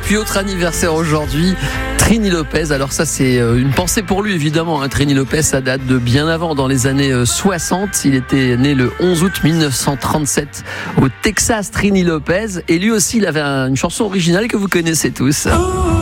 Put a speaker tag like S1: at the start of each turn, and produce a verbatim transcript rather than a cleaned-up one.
S1: puis autre anniversaire aujourd'hui, Trini Lopez. Alors ça c'est une pensée pour lui évidemment, hein. Trini Lopez, ça date de bien avant, dans les années soixante. Il était né le onze août mille neuf cent trente-sept au Texas, Trini Lopez. Et lui aussi il avait une chanson originale que vous connaissez tous.